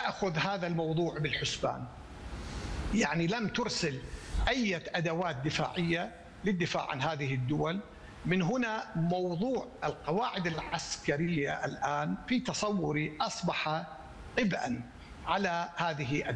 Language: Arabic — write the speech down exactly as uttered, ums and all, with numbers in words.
تأخذ هذا الموضوع بالحسبان، يعني لم ترسل أي أدوات دفاعية للدفاع عن هذه الدول. من هنا موضوع القواعد العسكرية الآن في تصوري أصبح عبئا على هذه الدول.